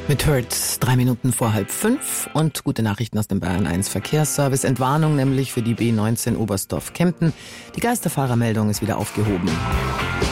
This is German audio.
Mit Hurt 3 Minuten vor 4:30 und gute Nachrichten aus dem Bayern 1 Verkehrsservice. Entwarnung nämlich für die B19 Oberstdorf-Kempten. Die Geisterfahrermeldung ist wieder aufgehoben.